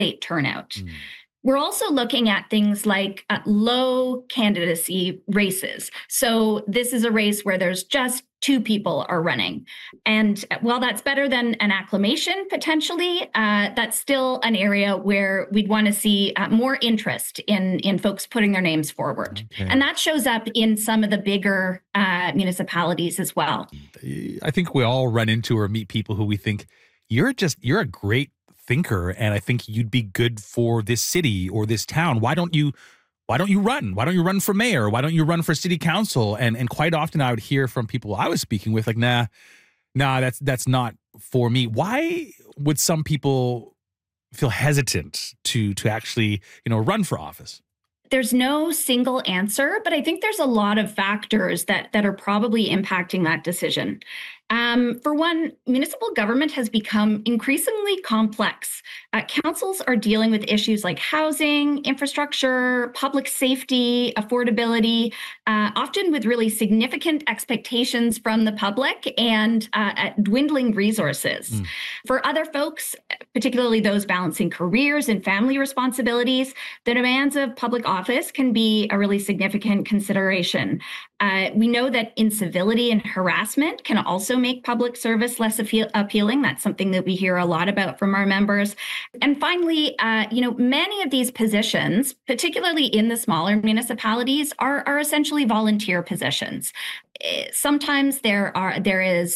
turnout. We're also looking at things like low candidacy races. So this is a race where there's just two people are running. And while that's better than an acclamation, potentially, that's still an area where we'd want to see more interest in folks putting their names forward. Okay. And that shows up in some of the bigger municipalities as well. I think we all run into or meet people who we think, you're a great thinker, and I think you'd be good for this city or this town. Why don't you run? Why don't you run for mayor? Why don't you run for city council? And quite often I would hear from people I was speaking with, like, nah, that's not for me. Why would some people feel hesitant to actually, run for office? There's no single answer, but I think there's a lot of factors that are probably impacting that decision. For one, municipal government has become increasingly complex. Councils are dealing with issues like housing, infrastructure, public safety, affordability, often with really significant expectations from the public and dwindling resources. For other folks, particularly those balancing careers and family responsibilities, the demands of public office can be a really significant consideration. We know that incivility and harassment can also make public service less appealing. That's something that we hear a lot about from our members. And finally, many of these positions, particularly in the smaller municipalities, are essentially volunteer positions. Sometimes there is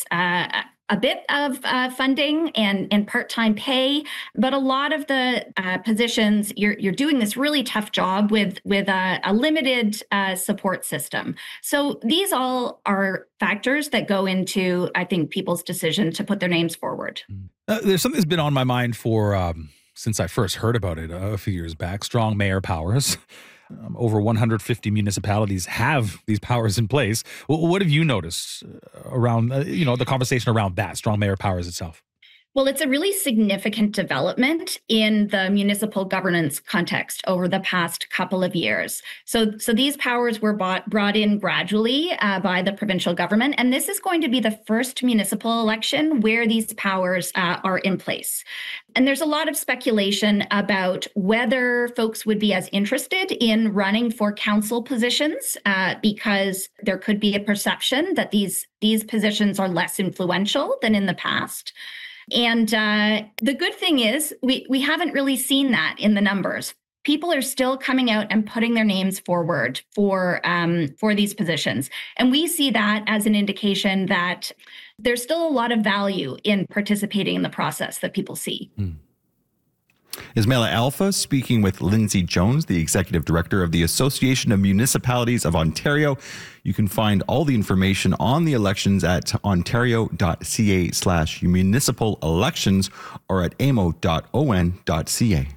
a bit of funding and part-time pay, but a lot of the positions, you're doing this really tough job with a limited support system. So these all are factors that go into, I think, people's decision to put their names forward. There's something that's been on my mind for since I first heard about it a few years back. Strong mayor powers. Over 150 municipalities have these powers in place. What have you noticed around, the conversation around that, strong mayor powers itself? Well, it's a really significant development in the municipal governance context over the past couple of years. So these powers were brought in gradually by the provincial government, and this is going to be the first municipal election where these powers are in place. And there's a lot of speculation about whether folks would be as interested in running for council positions because there could be a perception that these positions are less influential than in the past. And the good thing is we haven't really seen that in the numbers. People are still coming out and putting their names forward for these positions. And we see that as an indication that there's still a lot of value in participating in the process that people see. Ismaila Alfa speaking with Lindsay Jones, the Executive Director of the Association of Municipalities of Ontario. You can find all the information on the elections at ontario.ca/municipal elections or at amo.on.ca.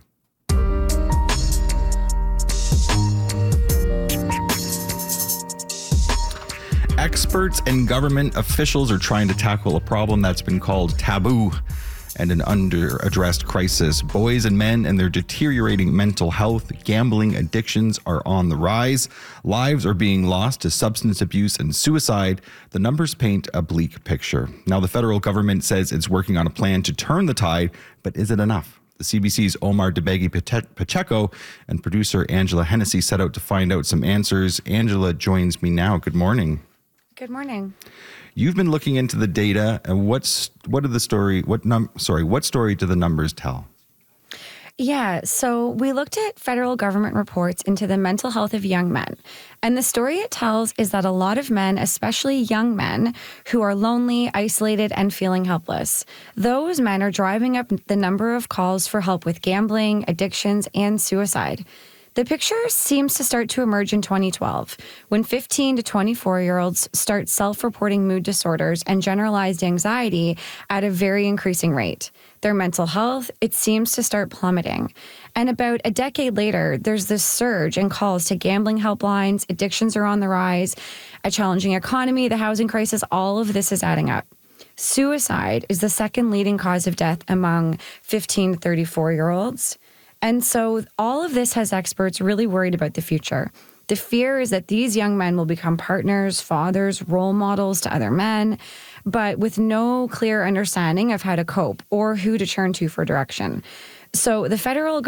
Experts and government officials are trying to tackle a problem that's been called taboo and an under-addressed crisis. Boys and men and their deteriorating mental health, gambling addictions are on the rise. Lives are being lost to substance abuse and suicide. The numbers paint a bleak picture. Now, the federal government says it's working on a plan to turn the tide, but is it enough? The CBC's Omar Debegi Pacheco and producer Angela Hennessy set out to find out some answers. Angela joins me now. Good morning. Good morning. You've been looking into the data, and what story do the numbers tell? Yeah, so we looked at federal government reports into the mental health of young men. And the story it tells is that a lot of men, especially young men, who are lonely, isolated, and feeling helpless, those men are driving up the number of calls for help with gambling, addictions, and suicide. The picture seems to start to emerge in 2012, when 15 to 24-year-olds start self-reporting mood disorders and generalized anxiety at a very increasing rate. Their mental health, it seems to start plummeting. And about a decade later, there's this surge in calls to gambling helplines, addictions are on the rise, a challenging economy, the housing crisis, all of this is adding up. Suicide is the second leading cause of death among 15 to 34-year-olds. And so all of this has experts really worried about the future. The fear is that these young men will become partners, fathers, role models to other men, but with no clear understanding of how to cope or who to turn to for direction. So the federal